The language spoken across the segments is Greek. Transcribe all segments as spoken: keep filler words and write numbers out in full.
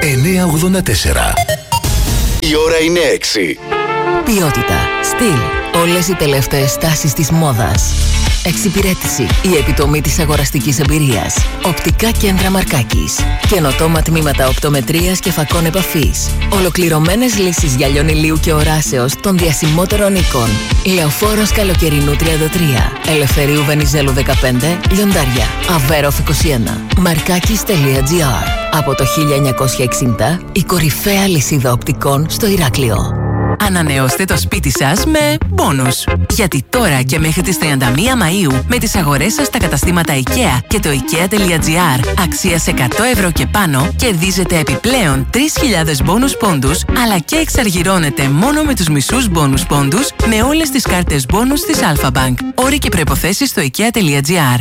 εννιακόσια ογδόντα τέσσερα. Η ώρα είναι έξι. Ποιότητα, στυλ, όλες οι τελευταίες στάσεις της μόδας. Εξυπηρέτηση, η επιτομή της αγοραστικής εμπειρίας. Οπτικά κέντρα Μαρκάκης. Καινοτόμα τμήματα οπτομετρίας και φακών επαφής. Ολοκληρωμένες λύσεις γυαλιών ηλίου και οράσεως των διασημότερων οίκων. Λεωφόρος Καλοκαιρινού τριάντα τρία. Ελευθερίου Βενιζέλου δεκαπέντε. Λιοντάρια. Αβέροφ είκοσι ένα. Μαρκάκης τελεία τζι άρ. Από το χίλια εννιακόσια εξήντα, η κορυφαία λυσίδα οπτικών στο Ηράκλειο. Ανανεώστε το σπίτι σας με μπόνους. Γιατί τώρα και μέχρι τις τριάντα μία Μαΐου με τις αγορές σας στα καταστήματα IKEA και το IKEA.gr αξίας εκατό ευρώ και πάνω κερδίζετε επιπλέον τρεις χιλιάδες μπόνους πόντους, αλλά και εξαργυρώνετε μόνο με τους μισούς μπόνους πόντους με όλες τις κάρτες μπόνους της Alpha Bank. Όροι και προϋποθέσεις στο IKEA.gr.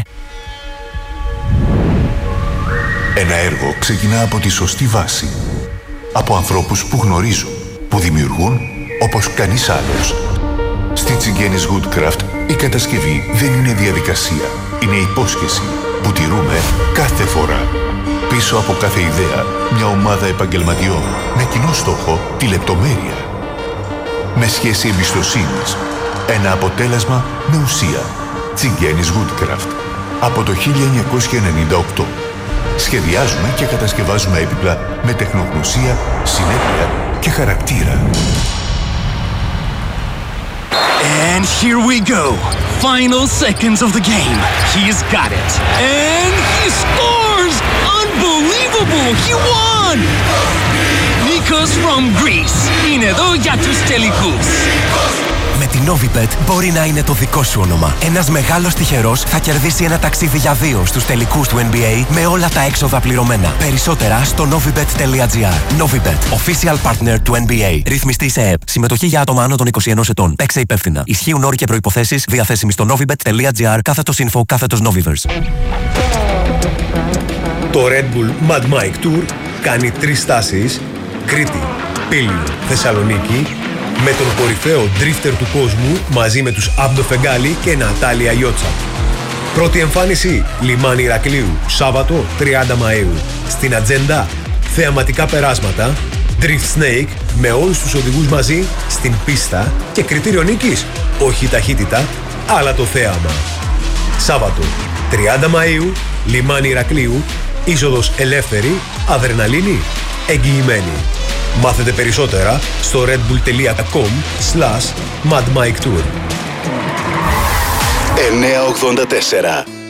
Ένα έργο ξεκινά από τη σωστή βάση. Από ανθρώπους που γνωρίζουν, που δημιουργούν όπως κανείς άλλος. Στη Τσιγκένης Woodcraft η κατασκευή δεν είναι διαδικασία. Είναι υπόσχεση που τηρούμε κάθε φορά. Πίσω από κάθε ιδέα, μια ομάδα επαγγελματιών με κοινό στόχο τη λεπτομέρεια. Με σχέση εμπιστοσύνης. Ένα αποτέλεσμα με ουσία. Τσιγκένης Woodcraft. Από το χίλια εννιακόσια ενενήντα οκτώ. Σχεδιάζουμε και κατασκευάζουμε έπιπλα με τεχνογνωσία, συνέπεια και χαρακτήρα. And here we go. Final seconds of the game. He's got it. And he scores! Unbelievable! He won! Nikos from Greece. Είναι εδώ για τους τελικούς. Με την Novibet μπορεί να είναι το δικό σου όνομα. Ένας μεγάλος τυχερός θα κερδίσει ένα ταξίδι για δύο στους τελικούς του N B A με όλα τα έξοδα πληρωμένα. Περισσότερα στο novibet τελεία gr. Novibet, official partner του N B A. Ρυθμιστή σε ΕΕΠ. Συμμετοχή για άτομα άνω των είκοσι ενός ετών. Παίξε υπεύθυνα. Ισχύουν όροι και προϋποθέσεις. Διαθέσιμοι στο novibet τελεία gr. Κάθετος info, κάθετος Noviverse. Το Red Bull Mad Mike Tour κάνει τρεις στάσεις: Κρήτη, Πύλιο, Θεσσαλονίκη, με τον κορυφαίο drifter του κόσμου μαζί με τους Άμπτο Φεγγάλη και Νατάλια Ιώτσα. Πρώτη εμφάνιση λιμάνι Ηρακλείου, Σάββατο τριάντα Μαΐου. Στην ατζέντα θεαματικά περάσματα, Drift Snake με όλους τους οδηγούς μαζί στην πίστα και κριτήριο νίκης, όχι ταχύτητα, αλλά το θέαμα. Σάββατο τριάντα Μαΐου, λιμάνι Ηρακλείου, είσοδος ελεύθερη, αδρεναλίνη εγγυημένη. Μάθετε περισσότερα στο redbull τελεία com slash madmiketour. εννιακόσια ογδόντα τέσσερα